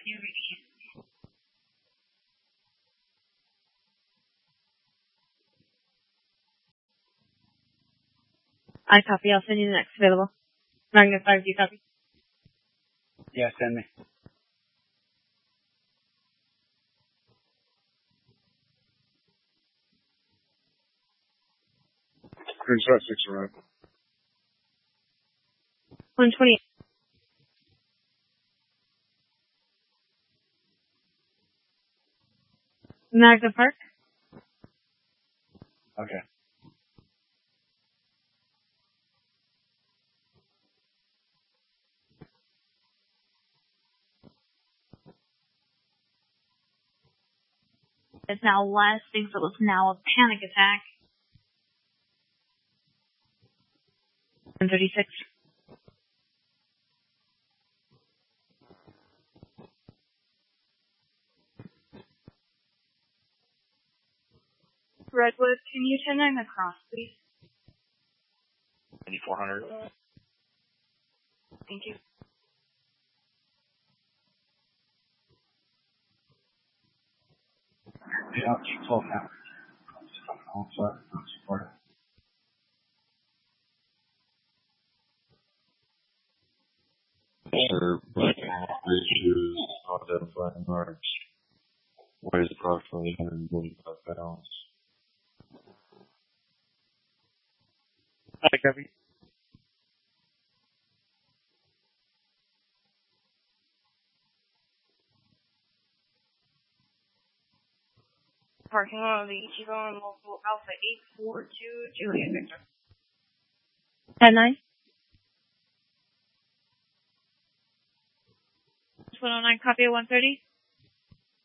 I copy. I'll send you the next available. Magna 5, do you copy? Yeah, send me. Green shot 6 arrived. 120. Magna Park. Okay. It's now less things. It was now a panic attack. 136. Redwood, can you 10-9 across, please? 9400. Thank you. Yeah, keep 12 now. Oh, sorry. Not supported. Sir, Black issues identifying marks. Weighs approximately 145 pounds. I copy. Parking lot of the Ichigo and local Alpha 842 Juliet Victor. 10-9. 109, copy at 130.